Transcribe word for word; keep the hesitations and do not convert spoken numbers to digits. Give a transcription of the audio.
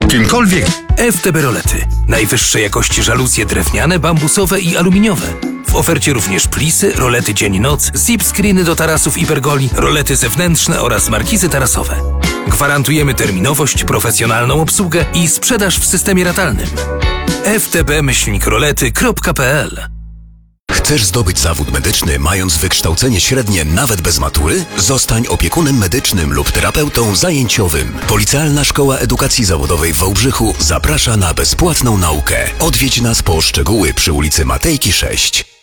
Kimkolwiek. F T B Rolety. Najwyższej jakości żaluzje drewniane, bambusowe i aluminiowe. W ofercie również plisy, rolety dzień-noc, zip-screeny do tarasów i pergoli, rolety zewnętrzne oraz markizy tarasowe. Gwarantujemy terminowość, profesjonalną obsługę i sprzedaż w systemie ratalnym. f t b myślnik rolety kropka p l. Chcesz zdobyć zawód medyczny, mając wykształcenie średnie nawet bez matury? Zostań opiekunem medycznym lub terapeutą zajęciowym. Policealna Szkoła Edukacji Zawodowej w Wałbrzychu zaprasza na bezpłatną naukę. Odwiedź nas po szczegóły przy ulicy Matejki sześć.